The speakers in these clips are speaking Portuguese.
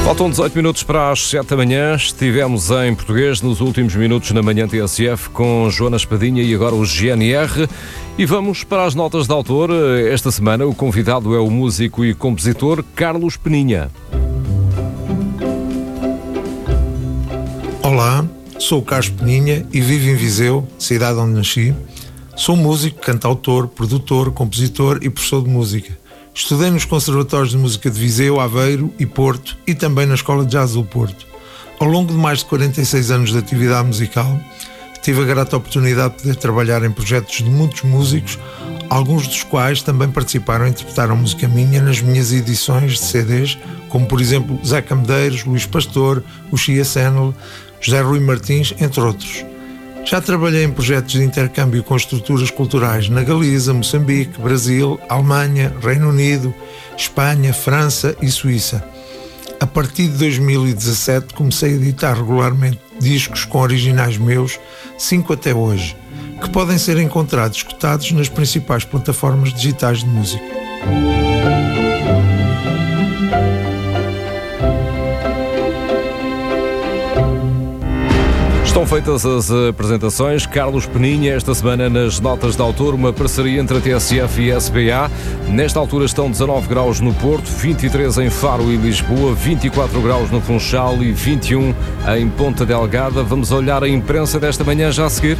Faltam 18 minutos para as 7 da manhã. Estivemos em português nos últimos minutos na manhã TSF com Joana Espadinha e agora o GNR. E vamos para as notas de autor. Esta semana o convidado é o músico e compositor Carlos Peninha. Olá, sou o Carlos Peninha e vivo em Viseu, cidade onde nasci. Sou músico, cantautor, produtor, compositor e professor de música. Estudei nos Conservatórios de Música de Viseu, Aveiro e Porto e também na Escola de Jazz do Porto. Ao longo de mais de 46 anos de atividade musical, tive a grata oportunidade de poder trabalhar em projetos de muitos músicos, alguns dos quais também participaram e interpretaram música minha nas minhas edições de CDs, como por exemplo Zeca Medeiros, Luís Pastor, o Chia Senel, José Rui Martins, entre outros. Já trabalhei em projetos de intercâmbio com estruturas culturais na Galiza, Moçambique, Brasil, Alemanha, Reino Unido, Espanha, França e Suíça. A partir de 2017 comecei a editar regularmente discos com originais meus, 5 até hoje, que podem ser encontrados e escutados nas principais plataformas digitais de música. Estão feitas as apresentações. Carlos Peninha, esta semana nas notas de autor, uma parceria entre a TSF e a SBA. Nesta altura estão 19 graus no Porto, 23 em Faro e Lisboa, 24 graus no Funchal e 21 em Ponta Delgada. Vamos olhar a imprensa desta manhã já a seguir.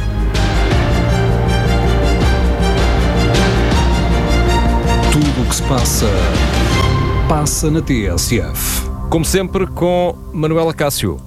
Tudo o que se passa na TSF. Como sempre, com Manuela Cássio.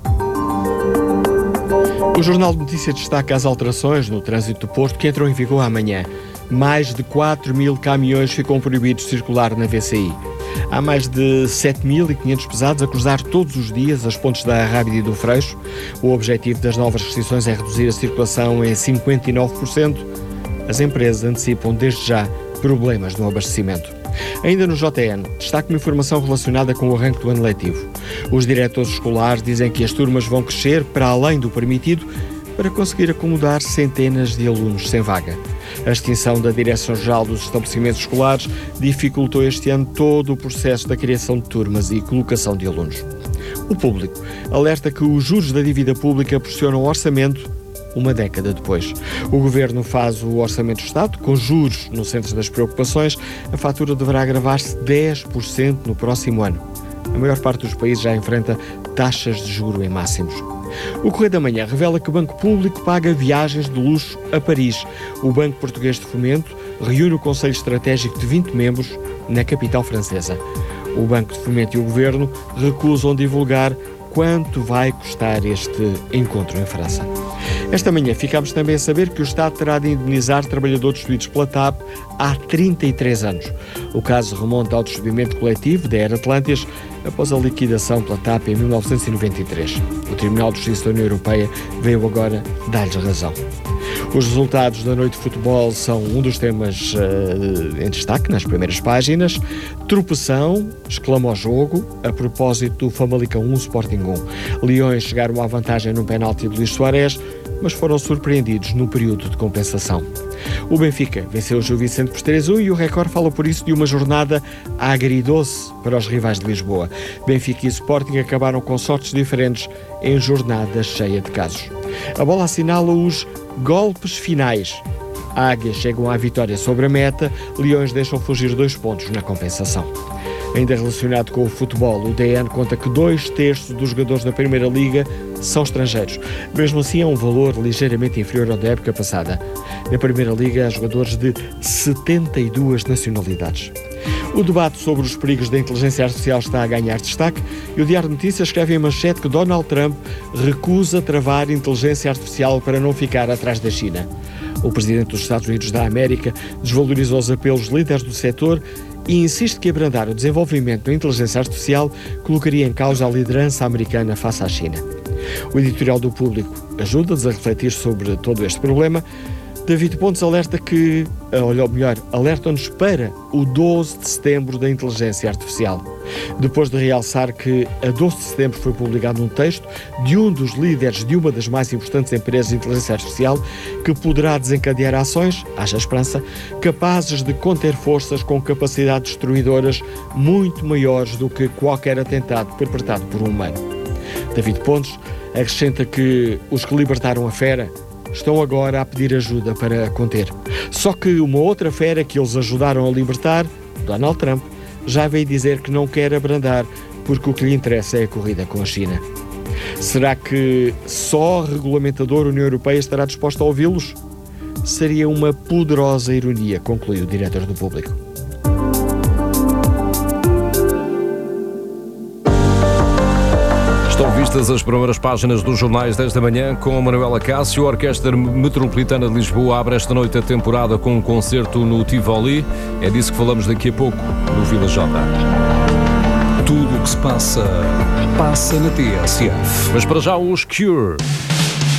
O Jornal de Notícias destaca as alterações no trânsito do Porto que entram em vigor amanhã. Mais de 4.000 caminhões ficam proibidos de circular na VCI. Há mais de 7.500 pesados a cruzar todos os dias as pontes da Rábida e do Freixo. O objetivo das novas restrições é reduzir a circulação em 59%. As empresas antecipam desde já problemas no abastecimento. Ainda no JN, destaca uma informação relacionada com o arranque do ano letivo. Os diretores escolares dizem que as turmas vão crescer para além do permitido para conseguir acomodar centenas de alunos sem vaga. A extinção da Direção-Geral dos Estabelecimentos Escolares dificultou este ano todo o processo da criação de turmas e colocação de alunos. O Público alerta que os juros da dívida pública pressionam o orçamento uma década depois. O Governo faz o Orçamento do Estado, com juros no centro das preocupações. A fatura deverá agravar-se 10% no próximo ano. A maior parte dos países já enfrenta taxas de juro em máximos. O Correio da Manhã revela que o Banco Público paga viagens de luxo a Paris. O Banco Português de Fomento reúne o Conselho Estratégico de 20 membros na capital francesa. O Banco de Fomento e o Governo recusam divulgar quanto vai custar este encontro em França. Esta manhã ficámos também a saber que o Estado terá de indenizar trabalhadores despedidos pela TAP há 33 anos. O caso remonta ao despedimento coletivo da Air Atlantis após a liquidação pela TAP em 1993. O Tribunal de Justiça da União Europeia veio agora dar-lhes razão. Os resultados da noite de futebol são um dos temas em destaque nas primeiras páginas. Tropeção, exclama ao jogo, a propósito do Famalicão 1 Sporting 1. Leões chegaram à vantagem num penalti de Luís Soares, mas foram surpreendidos no período de compensação. O Benfica venceu o Gil Vicente por 3-1 e o Record fala por isso de uma jornada agridoce para os rivais de Lisboa. Benfica e Sporting acabaram com sortes diferentes em jornada cheia de casos. A bola assinala os golpes finais. Águias chegam à vitória sobre a meta, Leões deixam fugir 2 pontos na compensação. Ainda relacionado com o futebol, o DN conta que 2/3 dos jogadores da Primeira Liga são estrangeiros. Mesmo assim, é um valor ligeiramente inferior ao da época passada. Na Primeira Liga, há jogadores de 72 nacionalidades. O debate sobre os perigos da inteligência artificial está a ganhar destaque e o Diário de Notícias escreve em manchete que Donald Trump recusa travar inteligência artificial para não ficar atrás da China. O presidente dos Estados Unidos da América desvalorizou os apelos líderes do setor e insiste que abrandar o desenvolvimento da inteligência artificial colocaria em causa a liderança americana face à China. O editorial do Público ajuda-nos a refletir sobre todo este problema. David Pontes alerta-nos para o 12 de setembro da inteligência artificial. Depois de realçar que a 12 de setembro foi publicado um texto de um dos líderes de uma das mais importantes empresas de inteligência artificial que poderá desencadear ações, haja esperança, capazes de conter forças com capacidades destruidoras muito maiores do que qualquer atentado perpetrado por um humano. David Pontes acrescenta que os que libertaram a fera estão agora a pedir ajuda para a conter. Só que uma outra fera que eles ajudaram a libertar, Donald Trump, já veio dizer que não quer abrandar porque o que lhe interessa é a corrida com a China. Será que só a regulamentadora União Europeia estará disposta a ouvi-los? Seria uma poderosa ironia, conclui o diretor do Público. Estão vistas as primeiras páginas dos jornais desta manhã com a Manuela Cássio. A Orquestra Metropolitana de Lisboa abre esta noite a temporada com um concerto no Tivoli. É disso que falamos daqui a pouco no Vila J. Tudo o que se passa, passa na TSF. Mas para já os Cure.